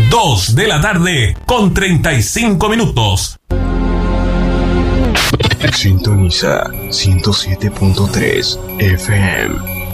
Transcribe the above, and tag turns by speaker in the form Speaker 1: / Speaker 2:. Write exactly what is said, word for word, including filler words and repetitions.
Speaker 1: dos de la tarde con treinta y cinco minutos.
Speaker 2: Sintoniza ciento siete punto tres F M.